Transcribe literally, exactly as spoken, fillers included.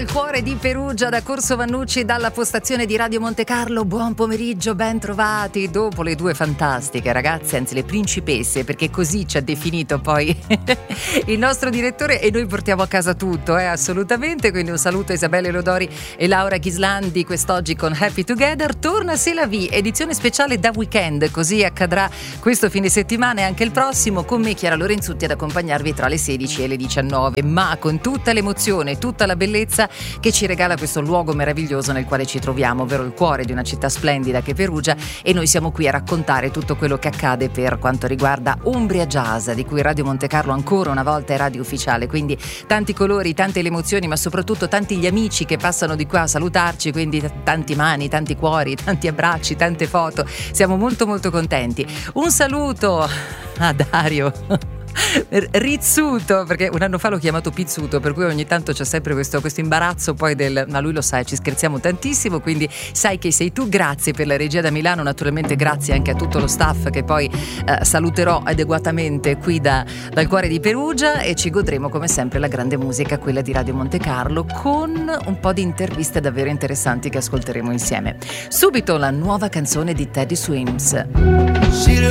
dal cuore di Perugia, da Corso Vannucci, dalla postazione di Radio Monte Carlo. Buon pomeriggio, ben trovati dopo le due fantastiche ragazze, anzi le principesse, perché così ci ha definito poi il nostro direttore, e noi portiamo a casa tutto, eh, assolutamente. Quindi un saluto a Isabelle Lodori e Laura Ghislandi quest'oggi con Happy Together. Torna C'est la vie, edizione speciale da weekend, così accadrà questo fine settimana e anche il prossimo, con me Chiara Lorenzutti ad accompagnarvi tra le sedici e le diciannove, ma con tutta l'emozione, tutta la bellezza che ci regala questo luogo meraviglioso nel quale ci troviamo, ovvero il cuore di una città splendida che è Perugia, e noi siamo qui a raccontare tutto quello che accade per quanto riguarda Umbria Jazz, di cui Radio Monte Carlo ancora una volta è radio ufficiale. Quindi tanti colori, tante le emozioni, ma soprattutto tanti gli amici che passano di qua a salutarci, quindi tanti mani, tanti cuori, tanti abbracci, tante foto. Siamo molto molto contenti. Un saluto a Dario Rizzuto, perché un anno fa l'ho chiamato Pizzuto, per cui ogni tanto c'è sempre questo, questo imbarazzo poi del, ma lui lo sa, ci scherziamo tantissimo, quindi sai che sei tu. Grazie per la regia da Milano, naturalmente grazie anche a tutto lo staff che poi eh, saluterò adeguatamente qui da, dal cuore di Perugia, e ci godremo come sempre la grande musica, quella di Radio Monte Carlo, con un po' di interviste davvero interessanti che ascolteremo insieme. Subito la nuova canzone di Teddy Swims.